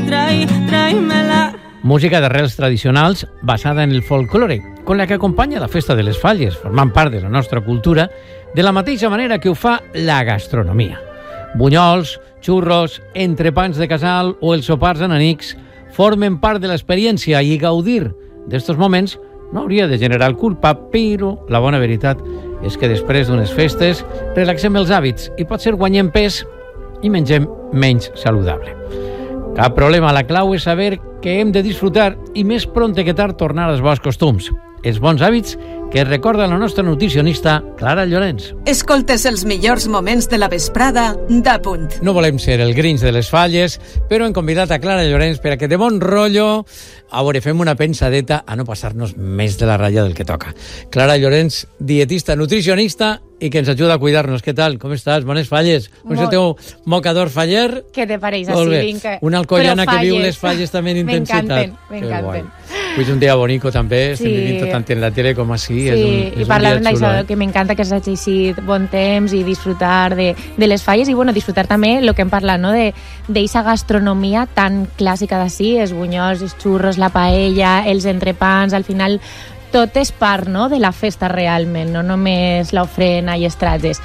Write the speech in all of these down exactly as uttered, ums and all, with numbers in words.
trae, tráemela. Música d'arrels tradicionals basada en el folklore, con la que acompanya la festa de les Falles, formant part de la nostra cultura, de la mateixa manera que ho fa la gastronomia. Bunyols, xurros, entrepans de casal o els sopars enemics formen part de l'experiència i gaudir d'estos moments no hauria de generar culpa, però la bona veritat és que després d'unes festes relaxem els hàbits i potser guanyem pes i mengem menys saludable. Cap problema, la clau és saber que hem de disfrutar i més prompte que tard tornar als bons costums. Els bons hàbits que recorda la nostra nutricionista Clara Llorens. Escoltes els millors moments de la vesprada d'Apunt. No volem ser el Grinch de les Falles, però hem convidat a Clara Llorens per a que de bon rotllo, a veure, fem una pensadeta a no passar-nos més de la ratlla del que toca. Clara Llorens, dietista, nutricionista i que ens ajuda a cuidar-nos. Què tal? Com estàs? Bones falles. Com és el teu mocador faller? Què te pareix? Així, vinga. Una alcoiana que viu les falles també en intensitat. M'encanten, m'encanten. Avui és un dia bonico també, sí. Estem vivint tant en la tele com així. Sí, és un, és i parlant d'això, eh? que m'encanta que s'hagi així bon temps i disfrutar de, de les falles i bueno, disfrutar també el que hem parlat, no? de d'eixa gastronomia tan clàssica d'ací, els bunyols, els xurros, la paella, els entrepans, al final tot és part, no?, de la festa realment, no només l'ofrena i els tratges.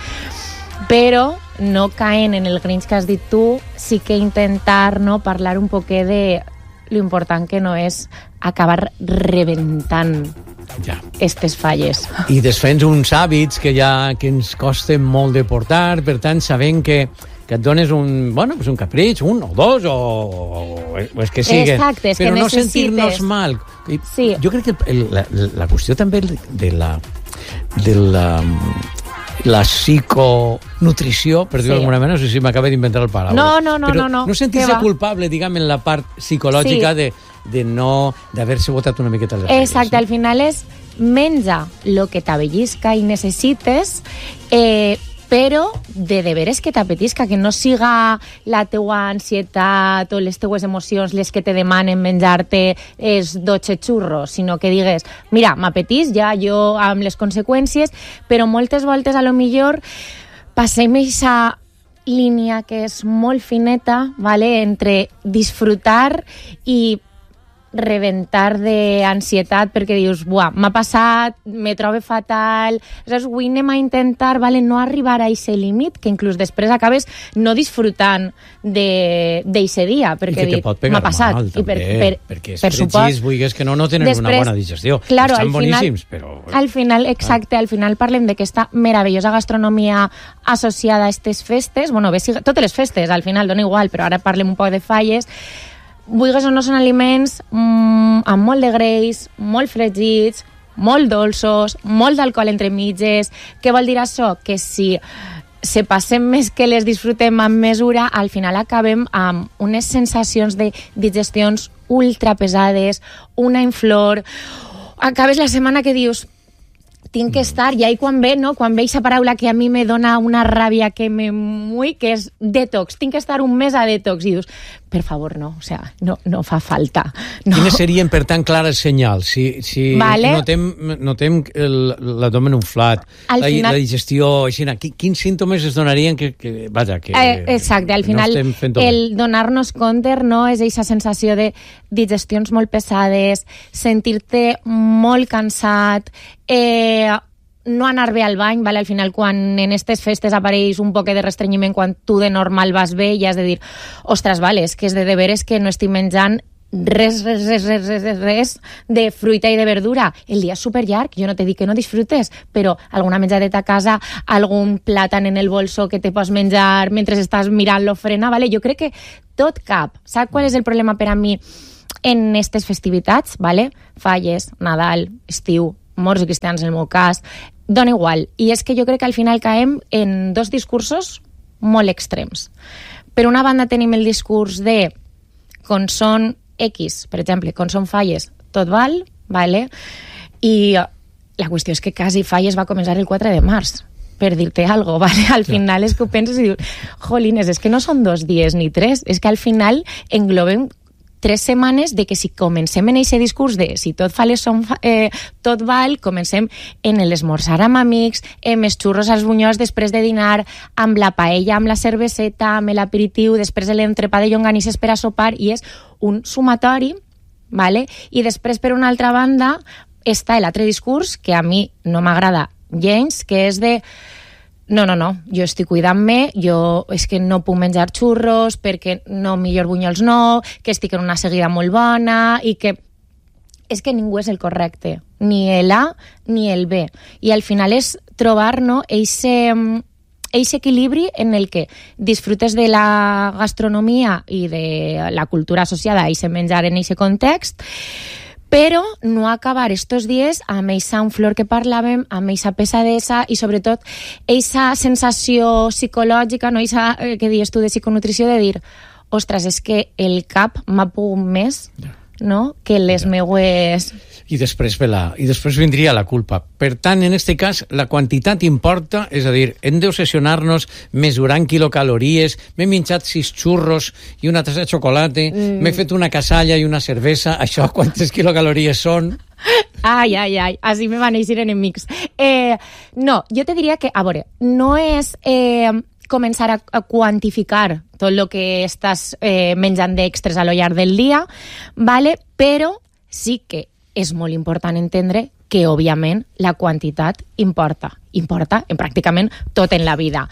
Però no caent en el Grinch que has dit tu, sí que intentar, no, parlar un poquet de lo important que no és acabar rebentant ja. Estes falles. I desfent uns hàbits que ja que ens costen molt de portar, per tant, sabent que, que et dones un, bueno, pues un capritx, un o dos, o, o, o és que siguen. Exacte, és però que no necessites... sentir-nos mal. I sí. Jo crec que el, la, la qüestió també de la... De la la psiconutrició, per dir-ho sí. d'alguna manera, no sé si m'acaba d'inventar el paraula. No, no, no, però no, no. no sentir-se culpable, diguem, en la part psicològica sí. de, de no, d'haver-se botat una miqueta les regles. Exacte, al final és menja el que t'avellisca i necessites, eh, però de de veres que t'apetisca, que no siga la teua ansietat o les teues emocions les que te demanen menjar-te els dotze xurros, sinó que digues, mira, m'apetís ja jo amb les conseqüències, però moltes voltes a lo millor passem aquesta línia que és molt fineta, vale? Entre disfrutar i rebentar d'ansietat perquè dius, buah, m'ha passat, me trobo fatal, saps? Avui anem a intentar, vale, no arribar a aquest límit, que inclús després acabes no disfrutant d'aquest dia, perquè dic, m'ha passat. Mal, també, I per, per, perquè els per fregits, vulguis que no, no tenen després, una bona digestió. Claro, estan boníssims, final, però... Al final, exacte, al final parlem d'aquesta meravellosa gastronomia associada a aquestes festes, bueno, bé, totes les festes, al final dona igual, però ara parlem un poc de falles. Vulguis o no, són aliments mmm, amb molt de greix, molt fregits, molt dolços, molt d'alcohol entre mitges. Què vol dir això? Que si se passem més que les disfrutem amb mesura, al final acabem amb unes sensacions de digestions ultra pesades, una inflor. Acabes la setmana que dius, tinc que estar, i ahí quan ve, no? Quan ve aquesta paraula que a mi me dona una ràbia que me mui, que és detox, tinc que estar un mes a detox, i dius, per favor, no, o sea, no, no fa falta. No. Quines serien, per tant, clares senyals? Si, si vale. notem, notem l'abdomen inflat, la, final... la digestió, així, quins símptomes es donarien que, que vaja, que eh, exacte, al final, no el donar-nos compte, no, és aquesta sensació de digestions molt pesades, sentir-te molt cansat, eh, no anar bé al bany, vale? Al final quan en aquestes festes apareix un poc de restrenyiment quan tu de normal vas bé i has de dir, ostres, vale, és que és de deberes que no estic menjant res, res, res, res, res, res de fruita i de verdura. El dia és superllarg, jo no te dic que no disfrutes, però alguna menjadeta a casa, algun plàtan en el bolso que te pots menjar mentre estàs mirant l'ofrena, vale? Jo crec que tot cap. Saps qual és el problema per a mi en aquestes festivitats? Vale? Falles, Nadal, estiu, morts i cristians en el meu cas, dona igual. I és que jo crec que al final caem en dos discursos molt extrems. Per una banda tenim el discurs de quan són X, per exemple, quan són falles, tot val, vale? I la qüestió és que quasi falles va començar el quatre de març, per dir-te alguna cosa, vale? Al final és que ho penses i dius, jolines, és que no són dos dies ni tres, és que al final englobem tres setmanes de que si comencem en aquest discurs de si tot fa les som, eh, tot val, comencem en l'esmorzar amb amics, amb els xurros als bunyols després de dinar, amb la paella, amb la cerveseta, amb l'aperitiu, després de l'entrepà de llonganisses per a sopar, i és un sumatori, vale? I després, per una altra banda, està l'altre discurs que a mi no m'agrada gens, que és de no, no, no, jo estic cuidant-me, jo és que no puc menjar xurros perquè no, millor bunyols no, que estic en una seguida molt bona i que és que ningú és el correcte, ni el A ni el B. I al final és trobar, no, eixe, eixe equilibri en el que disfrutes de la gastronomia i de la cultura associada a eixe menjar en eixe context, però no acabar estos dies amb eixa flor que parlàvem, amb eixa pesadesa i sobretot eixa sensació psicològica, no eixa eh, que dius tu de psiconutrició, de dir, ostres, és que el cap m'ha pogut més, no?, que les meues... I després, ve la, I després vindria la culpa. Per tant, en aquest cas, la quantitat importa, és a dir, hem d'obsessionar-nos mesurant quilocalories, m'he menjat sis xurros i una tassa de xocolata, mm. m'he fet una casalla i una cervesa, això quantes quilocalories són? Ai, ai, ai, així me van eixir enemics. Eh, no, jo te diria que, a veure, no és... Eh, començar a, a quantificar tot el que estàs eh, menjant d'extres a lo llarg del dia, vale? Però sí que és molt important entendre que, òbviament, la quantitat importa. Importa en pràcticament tot en la vida.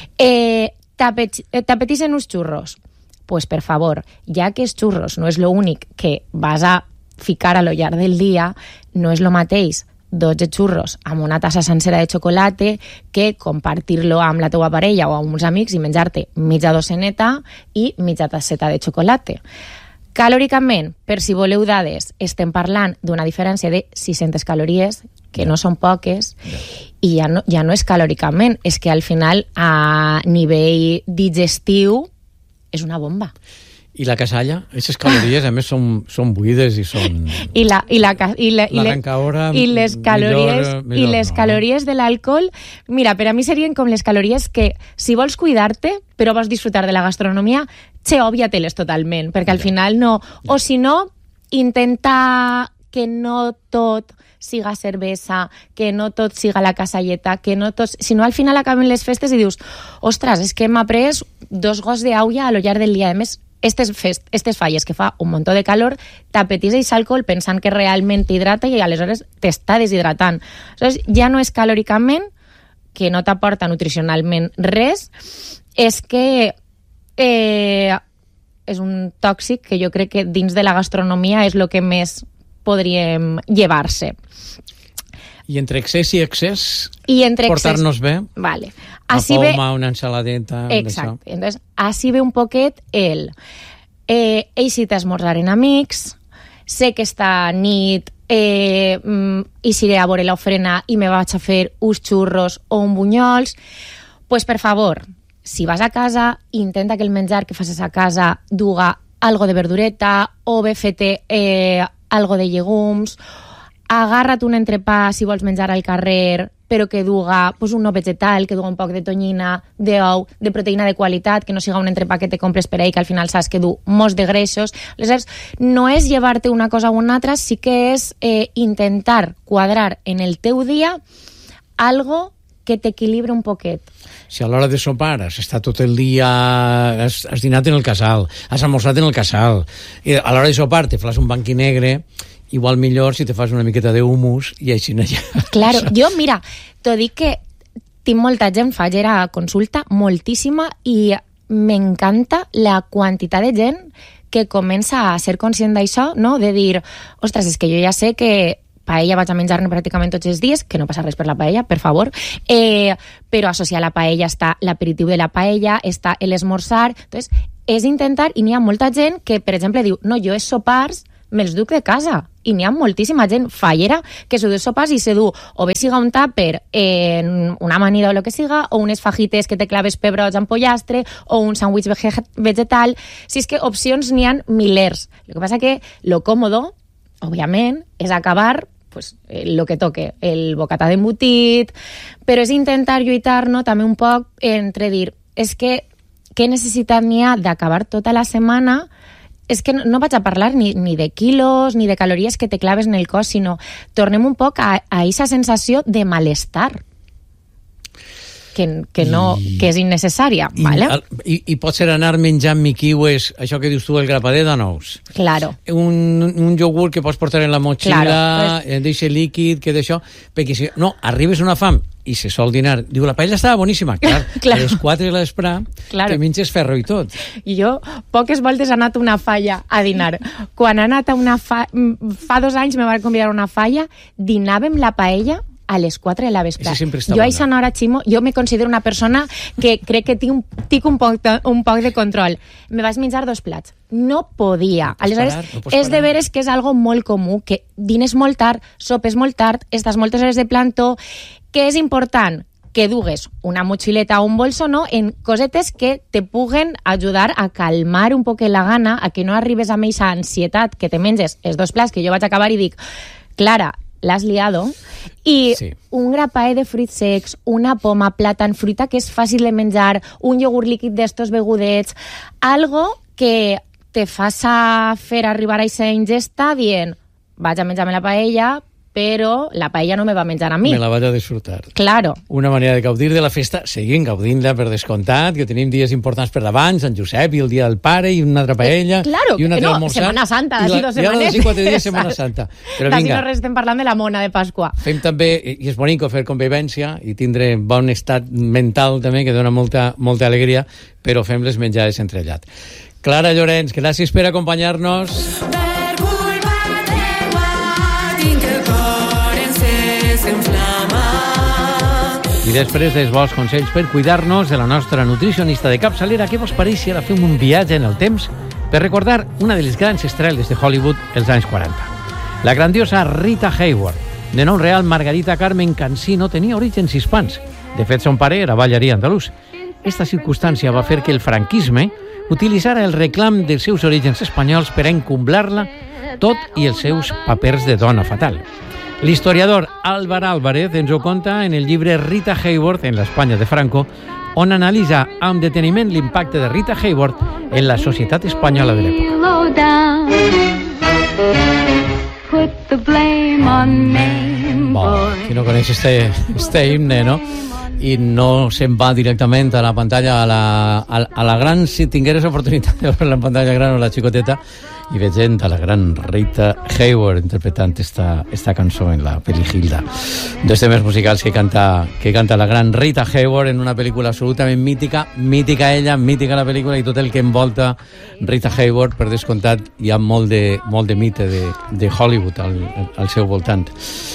Eh, T'apeteixen uns xurros? Pues, per favor, ja que els xurros no és l'únic que vas a ficar a lo llarg del dia, no és lo mateix dotze xurros amb una tassa sencera de xocolata que compartir-lo amb la teua parella o amb uns amics i menjar-te mitja doceneta i mitja tasseta de xocolata. Calòricament, per si voleu dades, estem parlant d'una diferència de sis-centes calories, que no són poques, i ja no, ja no és calòricament, és que al final a nivell digestiu és una bomba. I la casalla? Aquestes calories, a més, són, són buides i són... I, la, i, la, i, la, i, la le, i les calories, millor, millor, i les no. calories de l'alcohol, mira, per a mi serien com les calories que, si vols cuidar-te, però vols disfrutar de la gastronomia, che, òbvia-te-les totalment, perquè al final no... O si no, intenta que no tot siga cervesa, que no tot siga la casalleta, que no tot... Si no, al final acaben les festes i dius, ostres, és que m'ha pres dos gots d'aulla a lo llarg del dia. A més, Estes, fest, estes falles que fa un muntó de calor, t'apeteixes alcohol pensant que realment t'hidrata i aleshores t'està deshidratant. Aleshores, ja no és calòricament, que no t'aporta nutricionalment res, és que eh, és un tòxic que jo crec que dins de la gastronomia és el que més podríem llevar-se. I entre excés i excés, I entre portar-nos bé, vale. una Así poma, ve... una ensaladeta... Exacte. Entonces, así ve un poquet el... Eh, eixit a esmorzar en amics, sé que esta nit eh, eixiré a veure l'ofrena i me vaig a fer uns xurros o un bunyols, pues per favor, si vas a casa, intenta que el menjar que facis a casa duga algo de verdureta o bé fete eh, algo de llegums, agarra't un entrepà si vols menjar al carrer, però que duga pues, un no vegetal, que duga un poc de tonyina, d'ou, de proteïna de qualitat, que no siga un entrepà que te compres per ahí, que al final saps que du molts de greixos. Aleshores, no és llevar-te una cosa o una altra, sí que és eh, intentar quadrar en el teu dia algo que t'equilibri un poquet. Si a l'hora de sopar has estat tot el dia, has, has dinat en el casal, has almorzat en el casal, i a l'hora de sopar te fas un banqui negre, igual millor si te fas una miqueta d'humus i així allà. Claro, jo, mira, t'ho dic que tinc molta gent, faig a consulta, moltíssima, i m'encanta la quantitat de gent que comença a ser conscient d'això, no? De dir, ostres, és que jo ja sé que paella vaig a menjar-ne pràcticament tots els dies, que no passa res per la paella, per favor, eh, però associar la paella està l'aperitiu de la paella, està l'esmorzar, entonces és intentar, i n'hi ha molta gent que, per exemple, diu, no, jo és sopars me'ls duc de casa, i n'hi ha moltíssima gent fallera que s'ho du sopars i se du o bé siga un tàper en una amanida o el que siga, o unes fajites que te claves pebrots amb pollastre, o un sàndwich vegetal. Si és que opcions n'hi ha milers. El que passa que lo còmodo, òbviament, és acabar pues, el que toque, el bocatà d'embotit, però és intentar lluitar, no, també un poc entre dir, és que què necessitat n'hi ha d'acabar tota la setmana és que no, no vaig a parlar ni, ni de quilos ni de calories que te claves en el cos, sinó tornem un poc a aquesta sensació de malestar que, que, no, I, que és innecessària. I, vale? i, I pot ser anar menjant miquiues, això que dius tu, el grapader de nous. Claro. Un, un iogurt que pots portar en la motxilla, claro. pues... d'eixe líquid, que d'això... Perquè si no, arribes una fam i se sol dinar. Diu, la paella estava boníssima. Clar, claro. A les quatre de l'esprà claro. Te menges ferro i tot. I jo poques voltes he anat a una falla a dinar. Quan he anat a una falla... Fa dos anys me van convidar a una falla, dinàvem la paella a les quatre de la vesprada. Jo a aquesta hora, Ximo, jo me considero una persona que crec que tinc un, tinc un, poc, de, un poc de control. Me vaig menjar dos plats. No podia. No Aleshores, parar, no és de veres que és algo molt comú, que dines molt tard, sopes molt tard, estàs moltes hores de plantó, que és important que dugues una motxileta o un bolso, no?, en cosetes que te puguen ajudar a calmar un poc la gana, a que no arribes a aquesta ansietat que te menges els dos plats, que jo vaig acabar i dic, Clara, l'has liado, i sí. Un grapaer de fruits secs, una poma, plàtan, fruita que és fàcil de menjar, un iogurt líquid d'estos begudets, algo que te faça fer arribar a aquesta ingesta dient, vaig a menjar-me la paella, però la paella no me va menjar a mi. Me la vaig a disfrutar. Claro. Una manera de gaudir de la festa, seguint gaudint-la per descomptat, que tenim dies importants per davant, Sant Josep i el dia del pare, i una altra paella, eh, claro, i una altra no, almorzar. Semana Santa, d'ací dos setmanes. I ara d'ací quatre dies Setmana Santa. Però d'ací no res estem parlant de la mona de Pasqua. Fem també, i és bonic fer convivència, i tindre bon estat mental també, que dona molta, molta alegria, però fem les menjades entrellat. Clara Llorenç, gràcies per acompanyar-nos. I després dels bons consells per cuidar-nos de la nostra nutricionista de capçalera, què vos pareix si ara fem un viatge en el temps per recordar una de les grans estrelles de Hollywood els anys quaranta? La grandiosa Rita Hayworth, de nom real Margarita Carmen Cansino, tenia orígens hispans. De fet, son pare era ballarí andalús. Esta circumstància va fer que el franquisme utilitzara el reclam dels seus orígens espanyols per a encumblar-la tot i els seus papers de dona fatal. L'historiador Álvar Álvarez ens ho conta en el llibre Rita Hayworth en l'Espanya de Franco, on analitza amb deteniment l'impacte de Rita Hayworth en la societat espanyola de l'època. Bon, qui no coneix este, este himne, no? I no se'n va directament a la pantalla, a la, a, a la gran, si tingueres oportunitat de veure la pantalla gran o la xicoteta, i veient a la gran Rita Hayworth interpretant esta, esta cançó en la pel·li Hilda. Dos temes musicals que canta, que canta la gran Rita Hayworth en una pel·lícula absolutament mítica, mítica ella, mítica la pel·lícula, i tot el que envolta Rita Hayworth, per descomptat, hi ha molt de, molt de mite de, de Hollywood al, al seu voltant.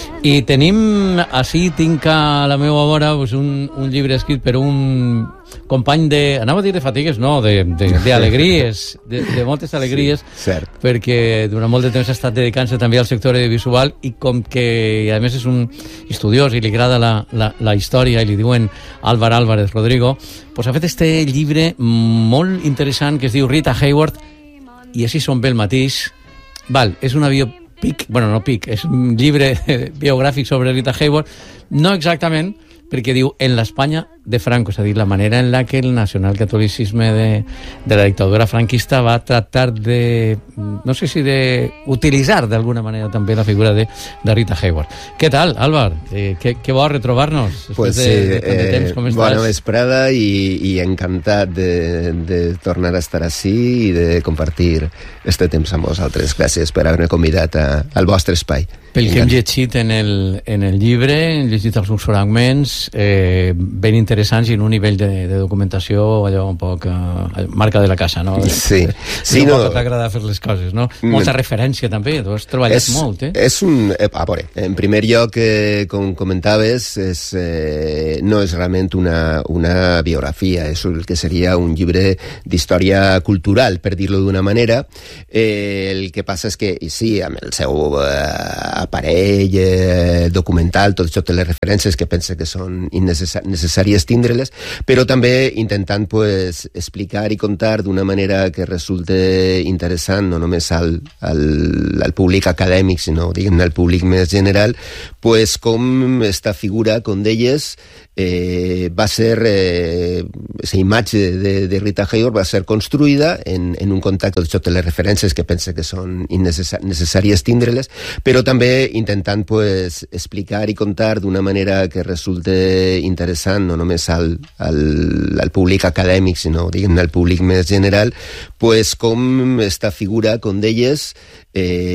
I tenim, així tinc a la meva vora pues, un, un llibre escrit per un company de, anava a dir de fatigues, no, d'alegries, de, de, de moltes alegries, cert. Perquè durant molt de temps ha estat dedicant-se també al sector audiovisual, i com que a més és un estudiós i li agrada la, la, la història, i li diuen Álvar Álvarez Rodrigo, pues ha fet este llibre molt interessant que es diu Rita Hayworth, i així són bé el mateix. Val, és una biopic, bueno, no pic, és un llibre biogràfic sobre Rita Hayworth, no exactament, perquè diu en l'Espanya de Franco, és a dir, la manera en la que el nacionalcatolicisme de, de la dictadura franquista va tratar de, no sé si de utilitzar d'alguna manera també la figura de, de Rita Hayworth. Què tal, Álvar? Eh, què, què bo retrobar-nos pues després de, de, de, de temps? Com eh, estàs? Bona vesprada i, i encantat de, de tornar a estar ací i de compartir este temps amb vosaltres. Gràcies per haver-me convidat a, al vostre espai. Pel que hem llegit en el, en el llibre, hem llegit els seus fragments eh, ben interessants i en un nivell de, de documentació allò un poc eh, marca de la casa, no? Sí. sí no, no t'agrada fer les coses, no? Molta referència també, tu has treballat és, molt, eh? És un... Eh, a veure, en primer lloc, eh, com comentaves, és, eh, no és realment una, una biografia, és el que seria un llibre d'història cultural, per dir-lo d'una manera. Eh, el que passa és que, i sí, amb el seu eh, aparell, eh, documental, tot això, té les referències que pense que són innecessàries tindre-les, però també intentant pues, explicar i contar d'una manera que resulte interessant, no només al, al, al públic acadèmic, sinó diguem-ne al públic més general, pues, com esta figura, com deies, eh, va ser, eh, esa imatge de, de Rita Hayworth va ser construïda en, en un contacte, de totes les referències que pense que són necessàries tindre-les, però també intentant pues, explicar i contar d'una manera que resulte interessant, no només al, al, al públic acadèmic, sinó diguem-ne al públic més general, pues, com esta figura, com deies, eh,